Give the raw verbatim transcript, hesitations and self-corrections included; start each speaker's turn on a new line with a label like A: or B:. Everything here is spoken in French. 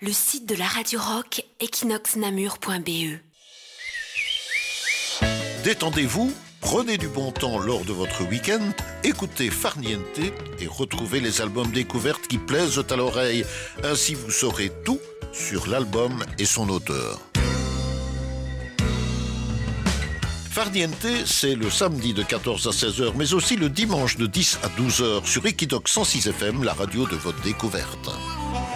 A: le site de la radio rock equinox namur point b e.
B: Détendez-vous, prenez du bon temps lors de votre week-end, écoutez Farniente et retrouvez les albums découvertes qui plaisent à l'oreille. Ainsi vous saurez tout sur l'album et son auteur. Farniente, c'est le samedi de quatorze à seize heures, mais aussi le dimanche de dix à douze heures sur Equinox cent six F M, la radio de votre découverte.